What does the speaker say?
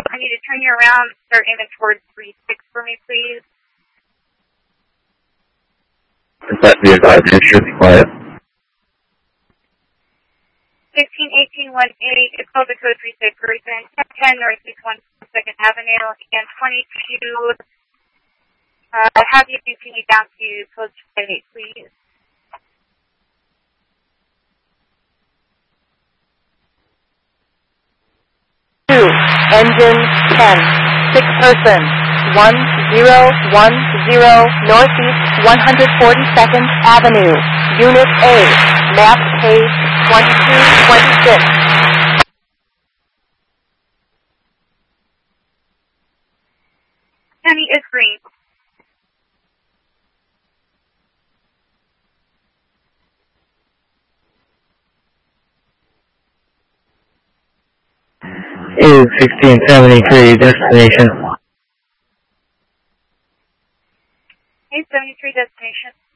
I need to turn you around, start aiming towards 3-6 for me, please. That be advised, it should be quiet. 161818, it's called the code 36 person, 10 Northeast 1 2nd Avenue, and 22, have you continue down to post 58, please. Engine 10, 6 person, 1010 Northeast 142nd Avenue, Unit A, map page 2226. Penny is green. Is 1673 destination. 873 destination.